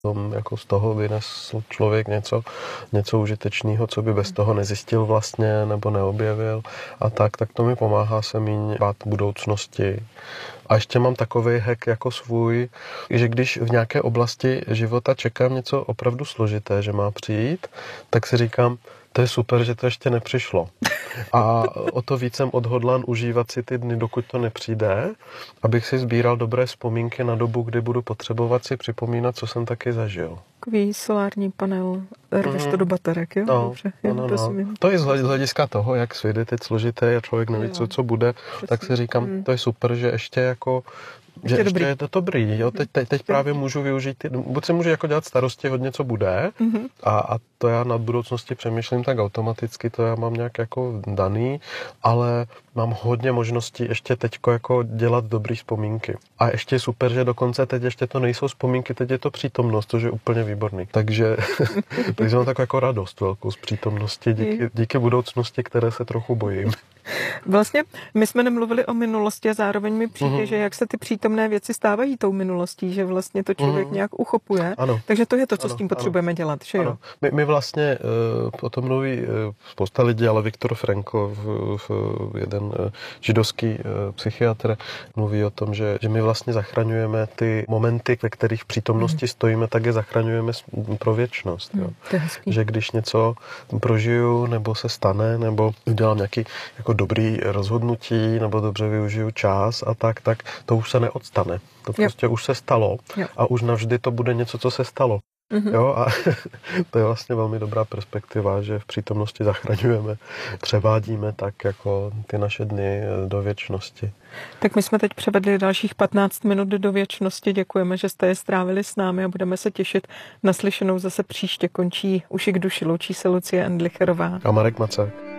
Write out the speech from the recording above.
Jako z toho vynesl člověk něco užitečného, co by bez toho nezjistil vlastně nebo neobjevil a tak to mi pomáhá se míň bát budoucnosti. A ještě mám takovej hack jako svůj, že když v nějaké oblasti života čekám něco opravdu složité, že má přijít, tak si říkám, to je super, že to ještě nepřišlo. A o to víc jsem odhodlán užívat si ty dny, dokud to nepřijde, abych si sbíral dobré vzpomínky na dobu, kdy budu potřebovat si připomínat, co jsem taky zažil. Takový solární panel, rveš to do baterek, jo? No, Dobře, no. To je z hlediska toho, jak svět je teď složité a člověk neví, co bude, tak si říkám, to je super, že ještě jako ještě je to dobrý. Jo? Teď právě můžu využít, buď si můžu jako dělat starosti hodně, co bude, a to já nad budoucnosti přemýšlím tak automaticky, to já mám nějak jako daný, ale mám hodně možností ještě teďko jako dělat dobrý vzpomínky. A ještě je super, že dokonce teď ještě to nejsou vzpomínky, teď je to přítomnost, což je úplně výborný. Takže mám takovou jako radost velkou z přítomnosti díky budoucnosti, které se trochu bojím. Vlastně my jsme nemluvili o minulosti a zároveň mi přijde, že jak se ty přítomné věci stávají tou minulostí, že vlastně to člověk nějak uchopuje. Ano. Takže to je to, co s tím potřebujeme dělat, že jo? My vlastně o tom mluví spousta lidí, ale Viktor Frankl, jeden židovský psychiatr, mluví o tom, že my vlastně zachraňujeme ty momenty, ve kterých v přítomnosti stojíme, tak je zachraňujeme pro věčnost. Jo? Že když něco prožiju, nebo se stane, nebo udělám nějaký jako dobrý rozhodnutí, nebo dobře využiju čas a tak to už se neodstane. To prostě už se stalo a už navždy to bude něco, co se stalo. Jo, a to je vlastně velmi dobrá perspektiva, že v přítomnosti zachraňujeme, převádíme tak jako ty naše dny do věčnosti. Tak my jsme teď převedli dalších 15 minut do věčnosti. Děkujeme, že jste je strávili s námi a budeme se těšit na slyšenou zase příště. Končí Uši k duši, loučí se Lucie Endlicherová a Marek Macák.